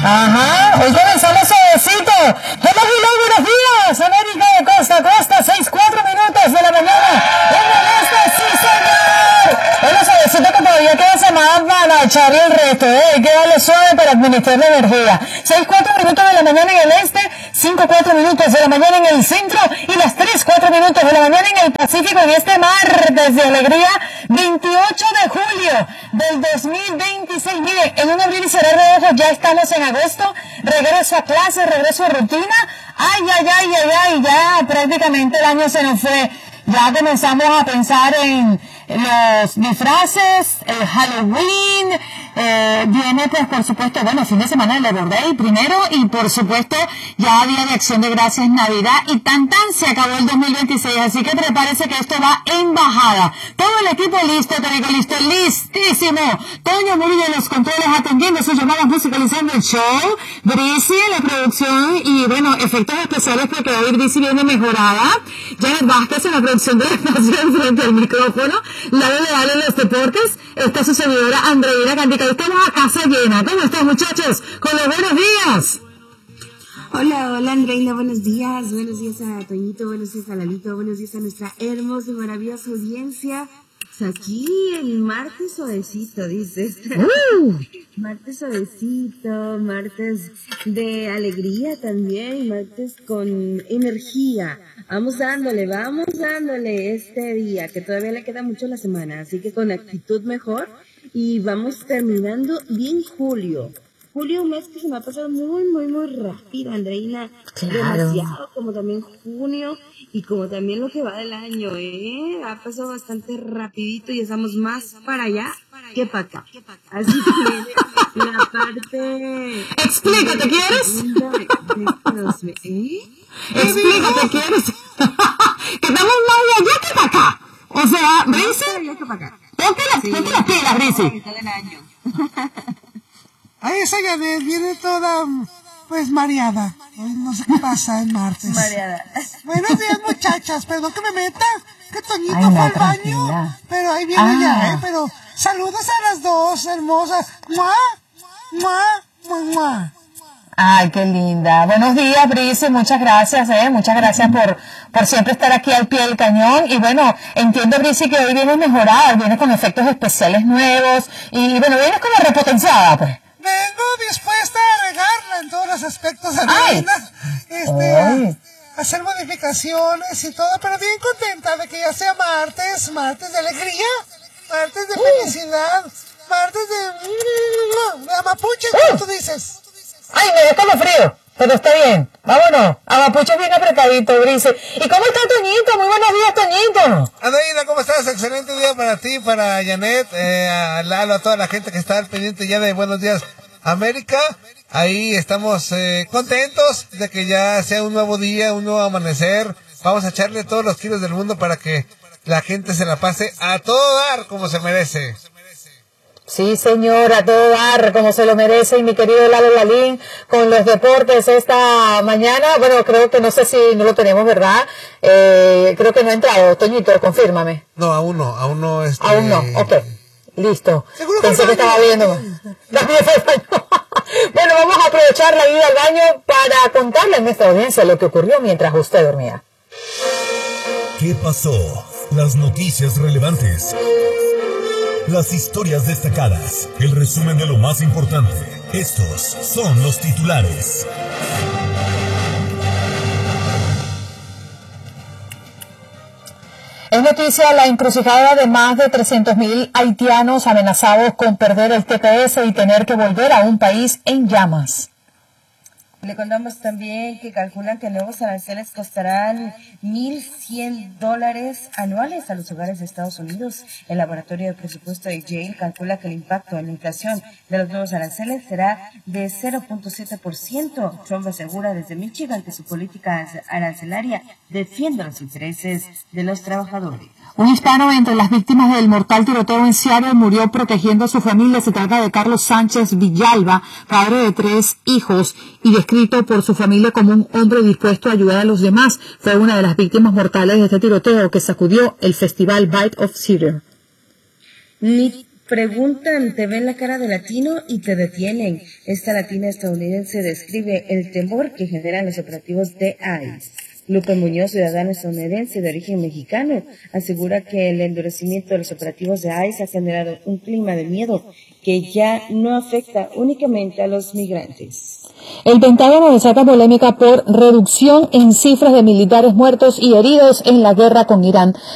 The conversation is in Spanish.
Ajá, hoy comenzamos suavecito. Hello, hello, buenos días, América de costa a costa, 6:04 de la mañana. En el este, sí señor. Bueno, suavecito que todavía queda semana para echarle el resto, hay que darle suave para administrar la energía. 6:04 de la mañana en el este, 5:04 de la mañana en el centro y las 3:04 de la mañana en el Pacífico en este martes de alegría, 28 de julio del 2026. Mire, en un abrir y cerrar de ojos ya estamos en agosto, regreso a clase, regreso a rutina. Ay, ya prácticamente el año se nos fue. Ya comenzamos a pensar en los disfraces, el Halloween, viene pues por supuesto, bueno, fin de semana del Labor Day primero y por supuesto ya Día de Acción de Gracias, Navidad y tan se acabó el 2026, así que prepárese que esto va en bajada. Todo el equipo listo, Tarico listo, listísimo. Toño Murillo en los controles atendiendo sus llamadas, musicalizando el show. Brisi en la producción y bueno, efectos especiales porque hoy Brisi viene mejorada. Janet Vázquez en la producción de la estación frente al micrófono. Laura Leal en los deportes. Está su servidora Andreina Cantica. Estamos a casa llena. ¿Cómo están, muchachos? Con los buenos días. Hola Andreina, buenos días a Toñito, buenos días a Lalito, buenos días a nuestra hermosa y maravillosa audiencia. Aquí el martes suavecito, dices. Martes suavecito, martes de alegría también, martes con energía. Vamos dándole este día, que todavía le queda mucho a la semana, así que con actitud mejor y vamos terminando bien julio. Julio, un mes que se me ha pasado muy rápido, Andreina. Claro. Demasiado, como también junio y como también lo que va del año, ha pasado bastante rapidito y estamos más para allá que para acá. Así que la parte... Explícate, ¿quieres? Explícate, ¿quieres? Que estamos más de allá que para acá. O sea, Brisi, ponte las pilas, Brisi. Ahí esa Janet viene toda, pues, mareada. No sé qué pasa el martes. Mareada. Buenos días, muchachas. Perdón que me meta, que Toñito fue al baño. Pero ahí viene ya, Pero saludos a las dos hermosas. ¡Mua! ¡Mua! ¡Mua! ¡Mua! Ay, qué linda. Buenos días, Brice, muchas gracias, muchas gracias por siempre estar aquí al pie del cañón. Y bueno, entiendo, Brice, que hoy vienes mejorada, vienes con efectos especiales nuevos y bueno, vienes como repotenciada, pues. Vengo dispuesta a regarla en todos los aspectos de la vida, hacer modificaciones y todo, pero bien contenta de que ya sea martes de alegría, martes de felicidad, martes de amapuches, como tú dices. Ay, me dio como frío, pero está bien. Vámonos. Amapuche bien apretadito, Brice. ¿Y cómo está Toñito? Muy buenos días, Toñito. Andreina, ¿cómo estás? Excelente día para ti, para Janet, a Lalo, a toda la gente que está al pendiente ya de Buenos Días América. Ahí estamos contentos de que ya sea un nuevo día, un nuevo amanecer. Vamos a echarle todos los kilos del mundo para que la gente se la pase a todo dar como se merece. Sí, señora, a todo dar como se lo merece. Y mi querido Lalo Lalín con los deportes esta mañana. Bueno, creo que no sé si no lo tenemos, ¿verdad? Creo que no ha entrado. Toñito, confírmame. No, aún no. Aún no, ok. Listo. Pensé que estaba viendo. También fue el baño. Bueno, vamos a aprovechar la ida al baño para contarle a nuestra audiencia lo que ocurrió mientras usted dormía. ¿Qué pasó? Las noticias relevantes. Las historias destacadas, el resumen de lo más importante. Estos son los titulares. Es noticia la encrucijada de más de 300.000 haitianos amenazados con perder el TPS y tener que volver a un país en llamas. Le contamos también que calculan que nuevos aranceles costarán $1,100 anuales a los hogares de Estados Unidos. El laboratorio de presupuesto de Yale calcula que el impacto en la inflación de los nuevos aranceles será de 0.7%. Trump asegura desde Michigan que su política arancelaria defiende los intereses de los trabajadores. Un hispano entre las víctimas del mortal tiroteo en Seattle murió protegiendo a su familia. Se trata de Carlos Sánchez Villalba, padre de 3 hijos y descrito por su familia como un hombre dispuesto a ayudar a los demás. Fue una de las víctimas mortales de este tiroteo que sacudió el festival Bite of Cedar. Preguntan, te ven la cara de latino y te detienen. Esta latina estadounidense describe el temor que generan los operativos de ICE. Lupe Muñoz, ciudadana estadounidense de origen mexicano, asegura que el endurecimiento de los operativos de ICE ha generado un clima de miedo que ya no afecta únicamente a los migrantes. El Pentágono desata polémica por reducción en cifras de militares muertos y heridos en la guerra con Irán.